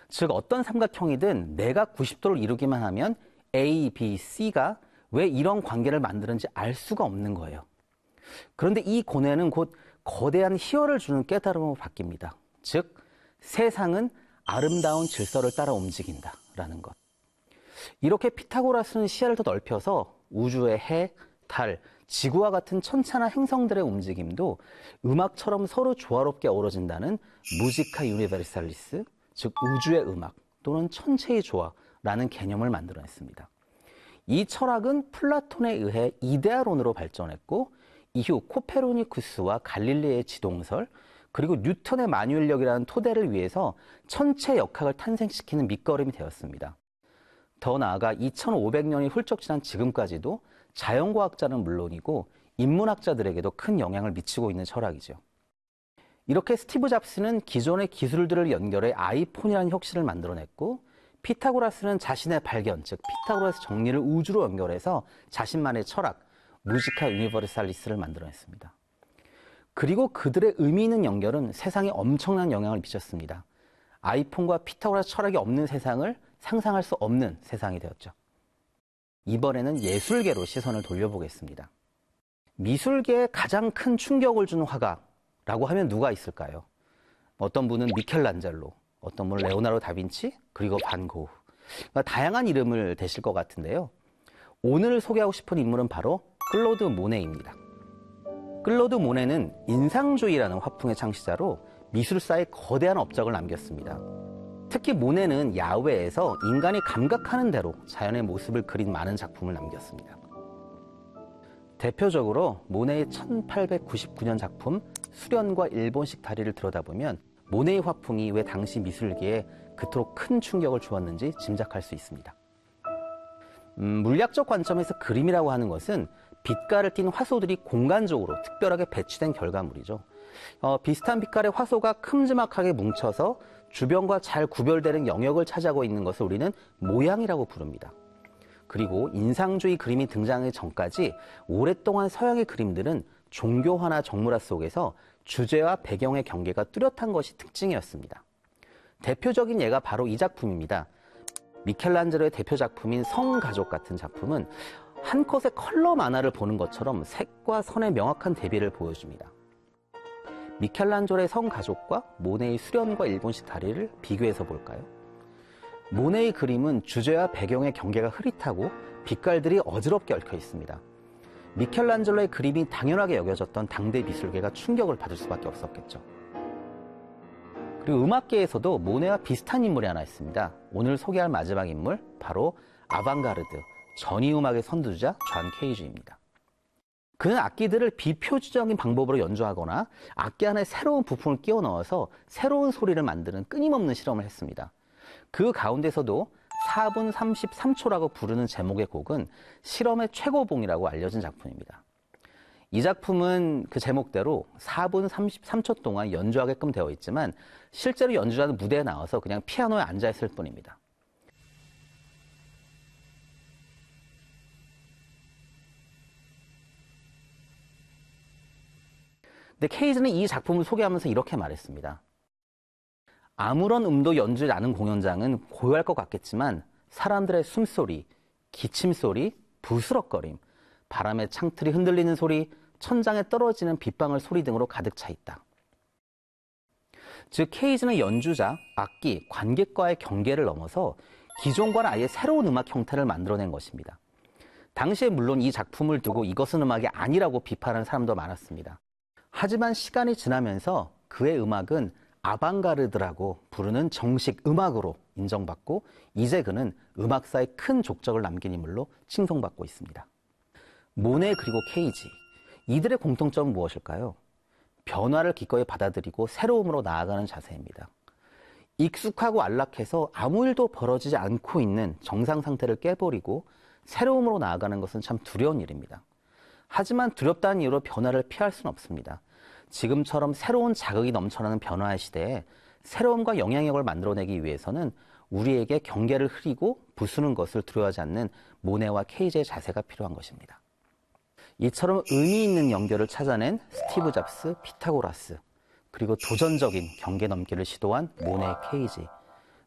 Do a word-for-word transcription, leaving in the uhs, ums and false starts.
즉 어떤 삼각형이든 내가 구십 도를 이루기만 하면 A, B, C가 왜 이런 관계를 만드는지 알 수가 없는 거예요. 그런데 이 고뇌는 곧 거대한 희열을 주는 깨달음으로 바뀝니다. 즉 세상은 아름다운 질서를 따라 움직인다라는 것. 이렇게 피타고라스는 시야를 더 넓혀서 우주의 해, 달, 지구와 같은 천체나 행성들의 움직임도 음악처럼 서로 조화롭게 어우러진다는 무지카 유니버살리스, 즉 우주의 음악 또는 천체의 조화라는 개념을 만들어냈습니다. 이 철학은 플라톤에 의해 이데아론으로 발전했고 이후 코페르니쿠스와 갈릴레의 지동설 그리고 뉴턴의 만유인력이라는 토대를 위해서 천체 역학을 탄생시키는 밑거름이 되었습니다. 더 나아가 이천오백 년이 훌쩍 지난 지금까지도 자연과학자는 물론이고 인문학자들에게도 큰 영향을 미치고 있는 철학이죠. 이렇게 스티브 잡스는 기존의 기술들을 연결해 아이폰이라는 혁신을 만들어냈고 피타고라스는 자신의 발견, 즉 피타고라스 정리를 우주로 연결해서 자신만의 철학, 무지카 유니버살리스를 만들어냈습니다. 그리고 그들의 의미 있는 연결은 세상에 엄청난 영향을 미쳤습니다. 아이폰과 피타고라스 철학이 없는 세상을 상상할 수 없는 세상이 되었죠. 이번에는 예술계로 시선을 돌려보겠습니다. 미술계에 가장 큰 충격을 준 화가라고 하면 누가 있을까요? 어떤 분은 미켈란젤로, 어떤 분은 레오나르도 다빈치, 그리고 반 고흐. 그러니까 다양한 이름을 대실 것 같은데요. 오늘 소개하고 싶은 인물은 바로 클로드 모네입니다. 클로드 모네는 인상주의라는 화풍의 창시자로 미술사에 거대한 업적을 남겼습니다. 특히 모네는 야외에서 인간이 감각하는 대로 자연의 모습을 그린 많은 작품을 남겼습니다. 대표적으로 모네의 천팔백구십구 년 작품 수련과 일본식 다리를 들여다보면 모네의 화풍이 왜 당시 미술계에 그토록 큰 충격을 주었는지 짐작할 수 있습니다. 음, 물리학적 관점에서 그림이라고 하는 것은 빛깔을 띤 화소들이 공간적으로 특별하게 배치된 결과물이죠. 어, 비슷한 빛깔의 화소가 큼지막하게 뭉쳐서 주변과 잘 구별되는 영역을 차지하고 있는 것을 우리는 모양이라고 부릅니다. 그리고 인상주의 그림이 등장하기 전까지 오랫동안 서양의 그림들은 종교화나 정물화 속에서 주제와 배경의 경계가 뚜렷한 것이 특징이었습니다. 대표적인 예가 바로 이 작품입니다. 미켈란젤로의 대표 작품인 성가족 같은 작품은 한 컷의 컬러 만화를 보는 것처럼 색과 선의 명확한 대비를 보여줍니다. 미켈란젤로의 성가족과 모네의 수련과 일본식 다리를 비교해서 볼까요? 모네의 그림은 주제와 배경의 경계가 흐릿하고 빛깔들이 어지럽게 얽혀 있습니다. 미켈란젤로의 그림이 당연하게 여겨졌던 당대 미술계가 충격을 받을 수밖에 없었겠죠. 그리고 음악계에서도 모네와 비슷한 인물이 하나 있습니다. 오늘 소개할 마지막 인물, 바로 아방가르드, 전위음악의 선두주자 존 케이지입니다. 그는 악기들을 비표준적인 방법으로 연주하거나 악기 안에 새로운 부품을 끼워 넣어서 새로운 소리를 만드는 끊임없는 실험을 했습니다. 그 가운데서도 사 분 삼십삼 초라고 부르는 제목의 곡은 실험의 최고봉이라고 알려진 작품입니다. 이 작품은 그 제목대로 사 분 삼십삼 초 동안 연주하게끔 되어 있지만 실제로 연주자는 무대에 나와서 그냥 피아노에 앉아있을 뿐입니다. 근데 케이지는 이 작품을 소개하면서 이렇게 말했습니다. 아무런 음도 연주하지 않은 공연장은 고요할 것 같겠지만 사람들의 숨소리, 기침소리, 부스럭거림, 바람에 창틀이 흔들리는 소리, 천장에 떨어지는 빗방울 소리 등으로 가득 차 있다. 즉 케이지는 연주자, 악기, 관객과의 경계를 넘어서 기존과는 아예 새로운 음악 형태를 만들어낸 것입니다. 당시에 물론 이 작품을 두고 이것은 음악이 아니라고 비판하는 사람도 많았습니다. 하지만 시간이 지나면서 그의 음악은 아방가르드라고 부르는 정식 음악으로 인정받고 이제 그는 음악사에 큰 족적을 남긴 인물로 칭송받고 있습니다. 모네 그리고 케이지, 이들의 공통점은 무엇일까요? 변화를 기꺼이 받아들이고 새로움으로 나아가는 자세입니다. 익숙하고 안락해서 아무 일도 벌어지지 않고 있는 정상 상태를 깨버리고 새로움으로 나아가는 것은 참 두려운 일입니다. 하지만 두렵다는 이유로 변화를 피할 수는 없습니다. 지금처럼 새로운 자극이 넘쳐나는 변화의 시대에 새로움과 영향력을 만들어내기 위해서는 우리에게 경계를 흐리고 부수는 것을 두려워하지 않는 모네와 케이지의 자세가 필요한 것입니다. 이처럼 의미 있는 연결을 찾아낸 스티브 잡스, 피타고라스, 그리고 도전적인 경계 넘기를 시도한 모네, 케이지,